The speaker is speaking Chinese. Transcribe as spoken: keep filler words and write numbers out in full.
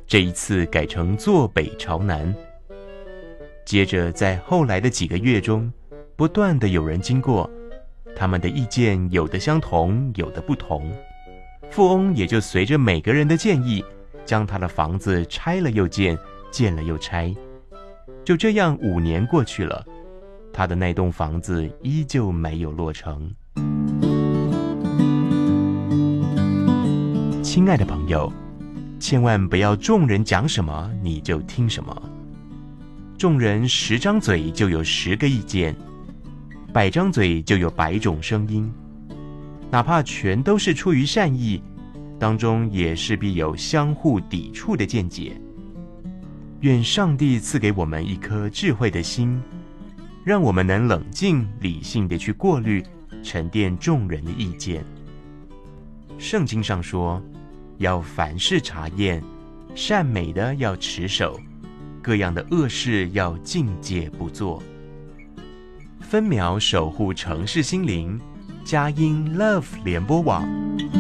这一次改成坐北朝南。接着在后来的几个月中，不断的有人经过，他们的意见有的相同，有的不同。富翁也就随着每个人的建议，将他的房子拆了又建，建了又拆。就这样五年过去了，他的那栋房子依旧没有落成。亲爱的朋友，千万不要众人讲什么你就听什么。众人十张嘴就有十个意见，百张嘴就有百种声音。哪怕全都是出于善意，当中也势必有相互抵触的见解。愿上帝赐给我们一颗智慧的心，让我们能冷静理性地去过滤沉淀众人的意见。圣经上说，要凡事查验，善美的要持守，各样的恶事要禁戒不做。分秒守护城市心灵，佳音 Love 联播网。